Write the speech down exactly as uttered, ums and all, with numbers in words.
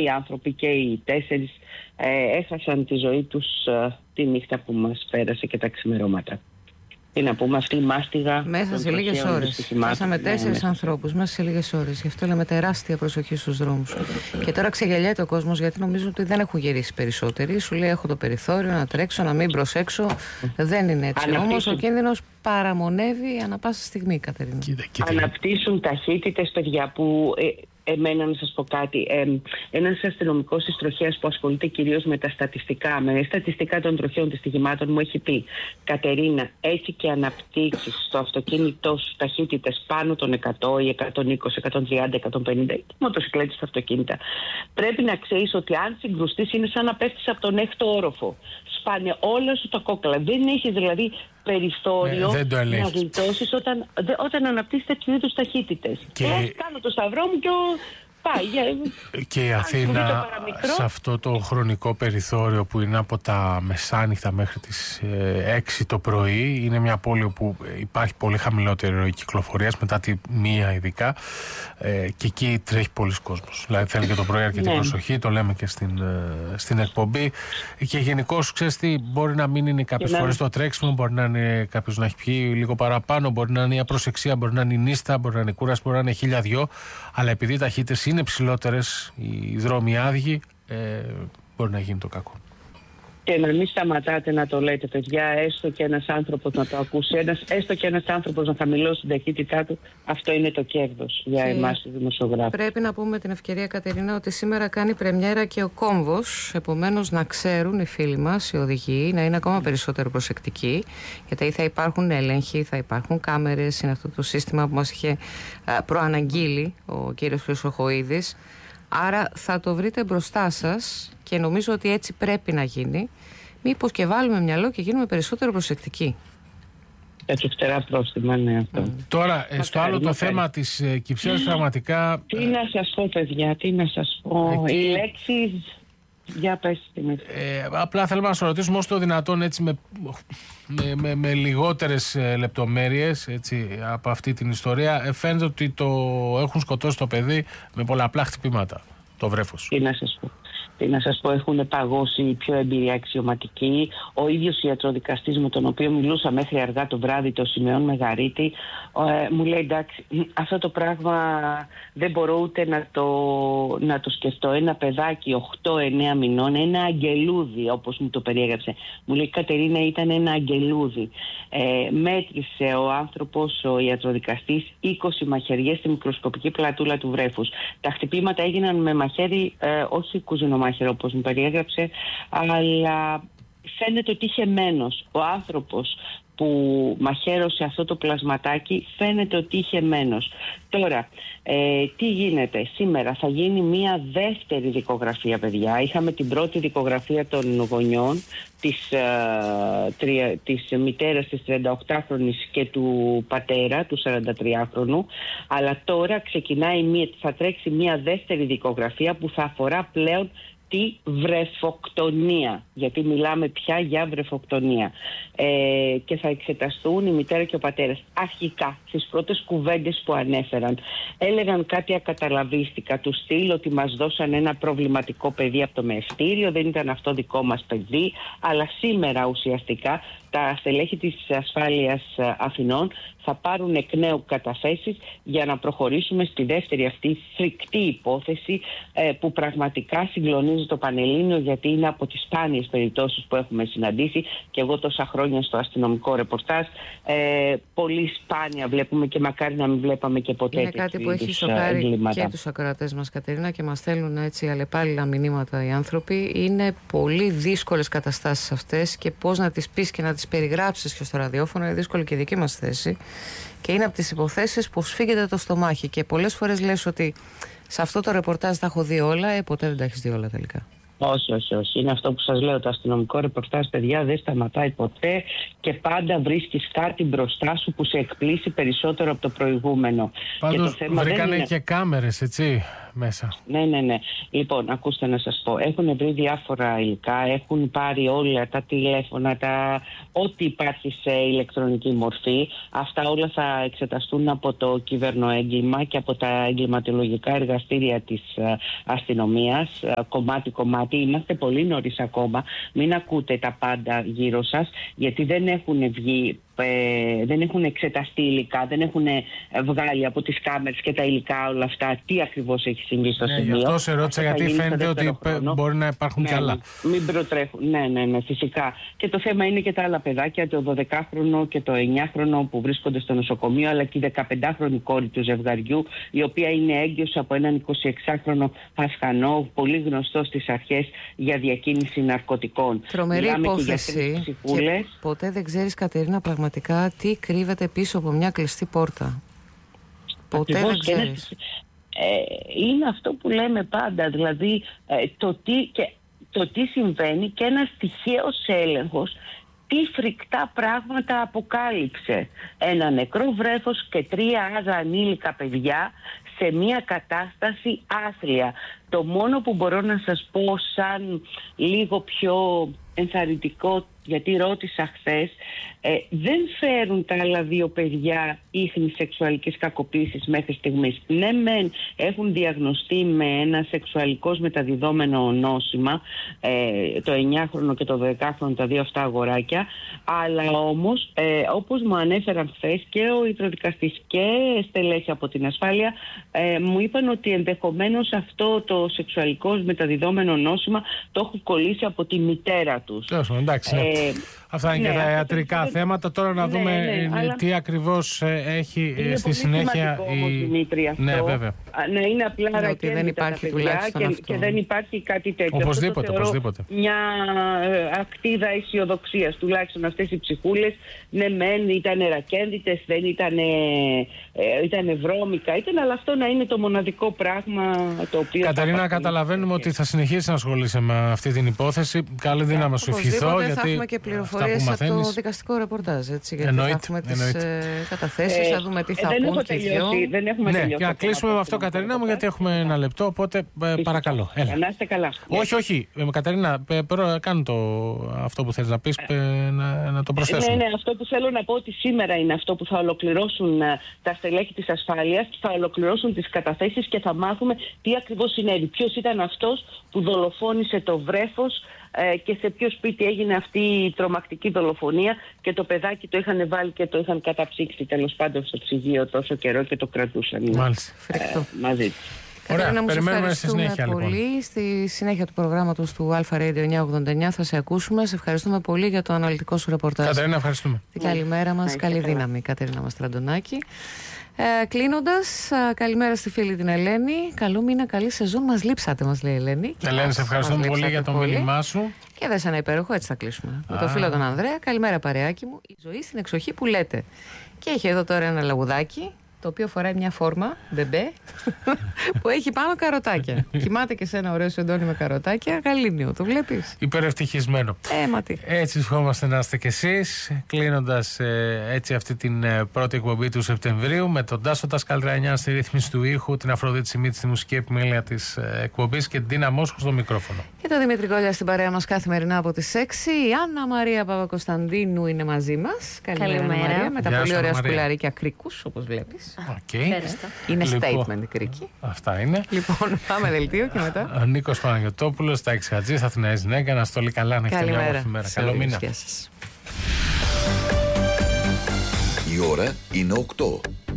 οι άνθρωποι και οι τέσσερις ε, έχασαν τη ζωή τους ε, τη νύχτα που μας πέρασε και τα ξημερώματα. Τι να πούμε, αυτή η μάστιγα. Μέσα σε λίγες ώρες. Χάσαμε τέσσερις ναι, ανθρώπους μέσα σε λίγες ώρες. Γι' αυτό λέμε τεράστια προσοχή στους δρόμους. Και τώρα ξεγελιέται ο κόσμος, γιατί νομίζω ότι δεν έχουν γυρίσει περισσότεροι. Σου λέει: έχω το περιθώριο να τρέξω, να μην προσέξω. Δεν είναι έτσι. Όμως ο κίνδυνος παραμονεύει ανά πάσα στιγμή, Κατερίνα. Κοίτα, κοίτα. Αναπτύσσουν ταχύτητες, παιδιά, που. Ε, Εμένα να σας πω κάτι, ε, ένας αστυνομικός της τροχέας που ασχολείται κυρίως με τα στατιστικά, με στατιστικά των τροχαίων της στοιχημάτων μου έχει πει: Κατερίνα, έτσι και αναπτύξεις στο αυτοκίνητό σου ταχύτητες πάνω των εκατό ή εκατόν είκοσι, εκατόν τριάντα, εκατόν πενήντα, μοτοσυκλέτες στα αυτοκίνητα, πρέπει να ξέρεις ότι αν συγκρουστείς είναι σαν να πέφτεις από τον έκτο όροφο. Σπάνε όλα σου τα κόκκαλα. Δεν έχεις δηλαδή περιθώριο ε, να γλιτώσεις όταν, δε, όταν αναπτύσσεις τέτοιου είδους ταχύτητες. Και... Ε, κάνω το σταυρό μου και ο... πάει. Και η Αθήνα σε αυτό το χρονικό περιθώριο που είναι από τα μεσάνυχτα μέχρι τις έξι το πρωί, είναι μια πόλη όπου υπάρχει πολύ χαμηλότερη ροή κυκλοφορίας, μετά τη μία ειδικά, ε, και εκεί τρέχει πολλής κόσμος. Δηλαδή θέλει και το πρωί αρκετή ναι. προσοχή, το λέμε και στην, στην εκπομπή. Και γενικώς, ξέρεις τι, μπορεί να μην είναι κάποιες φορές το τρέξιμο, μπορεί να είναι κάποιος να έχει πιει λίγο παραπάνω, μπορεί να είναι η απροσεξία, μπορεί να είναι η νύστα, μπορεί να είναι η κούραση, μπορεί να είναι χίλια δυο, αλλά επειδή οι ταχύτητες είναι ψηλότερες, οι δρόμοι άδειοι, ε, μπορεί να γίνει το κακό. Και να μην σταματάτε να το λέτε, παιδιά, έστω και ένας άνθρωπος να το ακούσει, ένας, έστω και ένας άνθρωπος να χαμηλώσει την ταχύτητά του, αυτό είναι το κέρδος για και εμάς τους δημοσιογράφους. Πρέπει να πούμε την ευκαιρία, Κατερίνα, ότι σήμερα κάνει πρεμιέρα και ο κόμβος, επομένως να ξέρουν οι φίλοι μας, οι οδηγοί, να είναι ακόμα περισσότερο προσεκτικοί, γιατί θα υπάρχουν έλεγχοι, θα υπάρχουν κάμερες, είναι αυτό το σύστημα που μας είχε προαναγγείλει ο κύριος Χρυσοχοΐδης. Άρα θα το βρείτε μπροστά σας και νομίζω ότι έτσι πρέπει να γίνει. Μήπως και βάλουμε μυαλό και γίνουμε περισσότερο προσεκτικοί. Έτσι φτερά πρόστιμα, ναι, αυτό. Mm. Τώρα, Μα στο άλλο το θέμα της ε, Κυψέλης, πραγματικά... Τι να σας πω, παιδιά, τι να σας πω. Εκεί... Οι λέξεις... Για πες τη ε, απλά θέλουμε να σας ρωτήσουμε όσο το δυνατόν έτσι με, με, με, με λιγότερες ε, λεπτομέρειες έτσι, από αυτή την ιστορία. Ε, φαίνεται ότι το έχουν σκοτώσει το παιδί με πολλαπλά χτυπήματα, το βρέφος. Τι να σας πω. Τι να σας πω, έχουν παγώσει οι πιο εμπειρία αξιωματικοί. Ο ίδιος ιατροδικαστής με τον οποίο μιλούσα μέχρι αργά το βράδυ, το Σημεών Μεγαρίτη, ε, μου λέει: εντάξει, αυτό το πράγμα δεν μπορώ ούτε να το, να το σκεφτώ. Ένα παιδάκι οκτώ εννέα μηνών, ένα αγγελούδι, όπως μου το περιέγραψε. Μου λέει: Κατερίνα, ήταν ένα αγγελούδι. Ε, μέτρησε ο άνθρωπος, ο ιατροδικαστής, είκοσι μαχαιριές στη μικροσκοπική πλατούλα του βρέφους. Τα χτυπήματα έγιναν με μαχαίρι, ε, όχι κουζινομαχαίρι, όπως μου περιέγραψε, αλλά φαίνεται ότι είχε μένος. Ο άνθρωπος που μαχαίρωσε αυτό το πλασματάκι φαίνεται ότι είχε μένος. Τώρα, ε, τι γίνεται σήμερα? Θα γίνει μια δεύτερη δικογραφία, παιδιά. Είχαμε την πρώτη δικογραφία των γονιών, της, ε, τρια, της μητέρας της τριανταοκτάχρονης και του πατέρα, του σαραντατριάχρονου, αλλά τώρα ξεκινάει μια, θα τρέξει μια δεύτερη δικογραφία που θα αφορά πλέον τη βρεφοκτονία, γιατί μιλάμε πια για βρεφοκτονία, ε, και θα εξεταστούν η μητέρα και ο πατέρας. Αρχικά στις πρώτες κουβέντες που ανέφεραν έλεγαν κάτι ακαταλαβίστικα του στυλ ότι μας δώσαν ένα προβληματικό παιδί από το μεευτήριο, δεν ήταν αυτό δικό μας παιδί, αλλά σήμερα ουσιαστικά τα στελέχη της ασφάλειας Αθηνών θα πάρουν εκ νέου καταθέσεις για να προχωρήσουμε στη δεύτερη αυτή φρικτή υπόθεση, ε, που πραγματικά συγκλονίζει το Πανελλήνιο, γιατί είναι από τις σπάνιες περιπτώσεις που έχουμε συναντήσει, και εγώ τόσα χρόνια στο αστυνομικό ρεπορτάζ, ε, πολύ σπάνια βλέπουμε, και μακάρι να μην βλέπαμε και ποτέ. Είναι κάτι που έχει σοκάρει και τους ακροατές μας, Κατερίνα, και μας στέλνουν έτσι αλλεπάλληλα μηνύματα οι άνθρωποι. Είναι πολύ δύσκολες καταστάσεις αυτές, και πώς να τις πεις και να τις περιγράψεις και στο ραδιόφωνο είναι δύσκολη και η δική μας θέση, και είναι από τις υποθέσεις που σφίγγεται το στομάχι, και πολλές φορές λες ότι σε αυτό το ρεπορτάζ τα έχω δει όλα, ε, ποτέ δεν τα έχεις δει όλα τελικά. Όχι, όχι, όχι. Είναι αυτό που σας λέω. Το αστυνομικό ρεπορτάζ, παιδιά, δεν σταματάει ποτέ και πάντα βρίσκεις κάτι μπροστά σου που σε εκπλήσει περισσότερο από το προηγούμενο. Πάντως βρήκανε είναι... και κάμερες, έτσι, μέσα. Ναι, ναι, ναι. Λοιπόν, ακούστε να σας πω. Έχουν βρει διάφορα υλικά, έχουν πάρει όλα τα τηλέφωνα, τα... ό,τι υπάρχει σε ηλεκτρονική μορφή. Αυτά όλα θα εξεταστούν από το κυβερνοέγκλημα και από τα εγκληματολογικά εργαστήρια της αστυνομίας, κομμάτι-κομμάτι. Είμαστε πολύ νωρίς ακόμα. Μην ακούτε τα πάντα γύρω σας, γιατί δεν έχουν βγει, ε, δεν έχουν εξεταστεί υλικά, δεν έχουν βγάλει από τις κάμερες και τα υλικά όλα αυτά τι ακριβώς έχει συμβεί στο ναι, σημείο. Γι' αυτό σε ρώτησα, γιατί φαίνεται ότι χρόνο. μπορεί να υπάρχουν ναι, κι άλλα. Μην προτρέχουν. Ναι, ναι, ναι, φυσικά. Και το θέμα είναι και τα άλλα παιδάκια, το δωδεκάχρονο και το εννιάχρονο που βρίσκονται στο νοσοκομείο, αλλά και η δεκαπεντάχρονη κόρη του ζευγαριού, η οποία είναι έγκυος από έναν εικοσιεξάχρονο Αφγανό, πολύ γνωστό στις αρχές για διακίνηση ναρκωτικών. Τρομερή υπόθεση. Και, και ποτέ δεν ξέρεις, Κατερίνα, πραγματικά τι κρύβεται πίσω από μια κλειστή πόρτα. Ποτέ Ακριβώς, δεν ξέρεις. Ε, είναι αυτό που λέμε πάντα, δηλαδή ε, το, τι, και, το τι συμβαίνει και ένας τυχαίος έλεγχος τι φρικτά πράγματα αποκάλυψε. Ένα νεκρό βρέφος και τρία άλλα ανήλικα παιδιά σε μια κατάσταση άθλια. Το μόνο που μπορώ να σας πω σαν λίγο πιο ενθαρρυντικό, γιατί ρώτησα χθες, ε, δεν φέρουν τα άλλα δύο παιδιά ίχνη σεξουαλικής κακοποίησης μέχρι στιγμής. Ναι, μεν έχουν διαγνωστεί με ένα σεξουαλικός μεταδιδόμενο νόσημα, ε, το εννιάχρονο και το δεκάχρονο, τα δύο αυτά αγοράκια, αλλά όμως, ε, όπως μου ανέφεραν χθες και ο υδροδικαστής και στελέχη από την ασφάλεια, ε, μου είπαν ότι ενδεχομένως αυτό το σεξουαλικός μεταδιδόμενο νόσημα το έχουν κολλήσει από τη μητέρα τους. Εντάξει, ναι. ε, Αυτά είναι ναι, και τα ιατρικά το... θέματα. Τώρα να ναι, δούμε ναι, ναι, τι ακριβώς έχει είναι στη συνέχεια. Είναι πολύ σημαντικό, Δημήτρη, αυτό. Ναι, βέβαια. Να είναι απλά ναι, ρακένδυτα δεν υπάρχει τα παιδιά και, και δεν υπάρχει κάτι τέτοιο. Οπωσδήποτε, οπωσδήποτε. Μια ακτίδα αισιοδοξίας, τουλάχιστον αυτές οι ψυχούλες. Ναι, μεν ήταν ρακένδυτες, δεν ήταν, ε, ήταν βρώμικα, ήταν, αλλά αυτό να είναι το μοναδικό πράγμα το οποίο. Κατερίνα, καταλαβαίνουμε ότι θα συνεχίσει να ασχολείσαι με αυτή την υπόθεση. Καλή δύναμη να σου ευχηθώ. Θα έχουμε και πληροφορίες από το δικαστικό ρεπορτάζ. Έτσι, γιατί εννοείται, θα έχουμε τις ε, καταθέσεις, ε, θα δούμε τι θα ε, πούν και οι δυο. Δεν έχουμε ναι, τελειώσει. Για να κλείσουμε με αυτό, Κατερίνα μου, γιατί έχουμε ένα λεπτό, οπότε ε, παρακαλώ. Έλα. Να είστε καλά. Όχι, όχι. Ε, Κατερίνα, κάνω το, αυτό που θέλεις να πεις, ε, να, να το προσθέσουμε. Ναι, ναι, αυτό που θέλω να πω ότι σήμερα είναι αυτό που θα ολοκληρώσουν τα στελέχη της ασφάλειας, θα ολοκληρώσουν τις καταθέσεις και θα μάθουμε τι ακριβώς συνέβη. Ποιος ήταν αυτός που δολοφόνησε το βρέφος και σε ποιο σπίτι έγινε αυτή η τρομακτική δολοφονία και το παιδάκι το είχαν βάλει και το είχαν καταψύξει τέλος πάντων στο ψυγείο τόσο καιρό και το κρατούσαν. Μάλιστα. Ε, μαζί. Ωραία, να περιμένουμε στη συνέχεια πολύ. Λοιπόν. Στη συνέχεια του προγράμματος του Αλφα Radio εννιακόσια ογδόντα εννιά θα σε ακούσουμε. Σε ευχαριστούμε πολύ για το αναλυτικό σου ρεπορτάζ. Κατερίνα, ευχαριστούμε. Την καλημέρα μας, καλή δύναμη, Κατερίνα Μαστραντονάκη. Ε, κλείνοντας, καλημέρα στη φίλη την Ελένη. Καλό μήνα, καλή σεζόν. Μας λείψατε, μας λέει η Ελένη. Ελένη, σε ευχαριστούμε πολύ για το πολύ. μήνυμά σου. Και δεν σαν υπέροχο, έτσι θα κλείσουμε. Α. Με το φίλο τον Ανδρέα. Καλημέρα, παρεάκι μου. Η ζωή στην εξοχή που λέτε. Και έχει εδώ τώρα ένα λαγουδάκι, το οποίο φοράει μια φόρμα, μπεμπέ, που έχει πάνω καροτάκια. Κοιμάται και σε ένα ωραίο σεντόνι με καροτάκια. Γαλήνιο, το βλέπεις. Υπερευτυχισμένο. Ε, μα τι. Έτσι ευχόμαστε να είστε κι εσείς. Κλείνοντας ε, έτσι αυτή την ε, πρώτη εκπομπή του Σεπτεμβρίου με τον Τάσο Τασκαλτρανιά στη ρύθμιση του ήχου, την Αφροδίτη Σιμίτη στη μουσική επιμέλεια της ε, εκπομπής και την Τίνα Μόσχου στο μικρόφωνο. Και τον Δημήτρη Κόλια στην παρέα μας καθημερινά από τις έξι. Η Άννα Μαρία Παπακοσταντίνου είναι μαζί μας. Καλημέρα, Καλημέρα. Μαρία, με τα Γεια πολύ ωραία σκουλαρίκια κρίκους, όπως βλέπεις. Okay. Είναι λοιπόν, statement η κρίκη. Αυτά είναι. Λοιπόν, πάμε δελτίο και μετά. Ο Νίκος Παναγιωτόπουλος, Τάκης Χατζής, Αθηναής Νέγκα, να στολεί καλά, να έχετε μια όμορφη μέρα. Καλό μήνα. Γεια σας. Η ώρα είναι οκτώ.